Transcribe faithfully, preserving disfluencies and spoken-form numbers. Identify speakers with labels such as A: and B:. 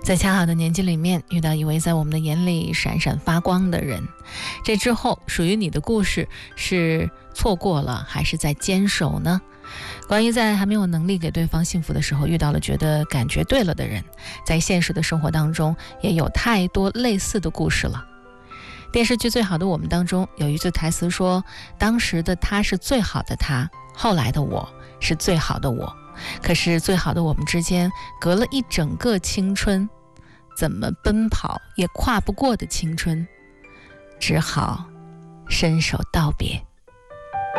A: 在恰好的年纪里面遇到一位在我们的眼里闪闪发光的人，这之后属于你的故事是错过了还是在坚守呢？关于在还没有能力给对方幸福的时候遇到了觉得感觉对了的人，在现实的生活当中也有太多类似的故事了。电视剧《最好的我们》当中有一句台词说，当时的他是最好的他，后来的我是最好的我，可是最好的我们之间隔了一整个青春，怎么奔跑也跨不过的青春，只好伸手道别。